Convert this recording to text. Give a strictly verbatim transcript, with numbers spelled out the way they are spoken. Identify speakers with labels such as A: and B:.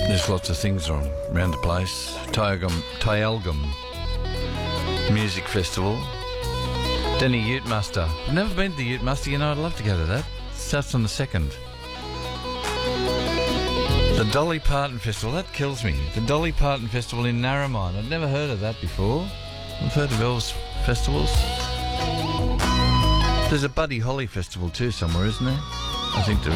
A: There's lots of things on around the place. Tyalgum, Tyalgum Music Festival. Denny Ute Muster. I've never been to the Ute Muster, you know, I'd love to go to that. Starts on the second. The Dolly Parton Festival, that kills me. The Dolly Parton Festival in Narromine. I'd never heard of that before. I've heard of Elves festivals. There's a Buddy Holly Festival too somewhere, isn't there? I think there